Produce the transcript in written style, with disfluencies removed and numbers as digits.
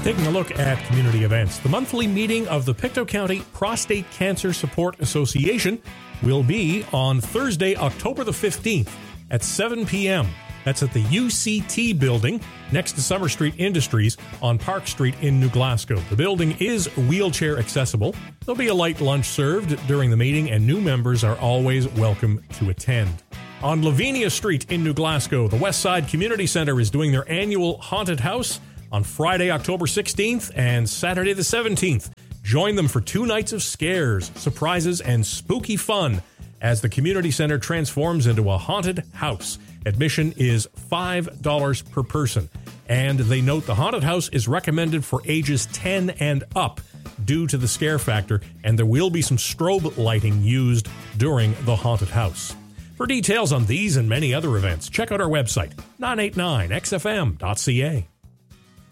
Taking a look at community events, the monthly meeting of the Pictou County Prostate Cancer Support Association will be on Thursday, October the 15th at 7 p.m. That's at the UCT building next to Summer Street Industries on Park Street in New Glasgow. The building is wheelchair accessible. There'll be a light lunch served during the meeting, and new members are always welcome to attend. On Lavinia Street in New Glasgow, the Westside Community Center is doing their annual haunted house on Friday, October 16th and Saturday the 17th. Join them for 2 nights of scares, surprises, and spooky fun as the community center transforms into a haunted house. Admission is $5 per person. And they note the haunted house is recommended for ages 10 and up due to the scare factor, and there will be some strobe lighting used during the haunted house. For details on these and many other events, check out our website, 989xfm.ca.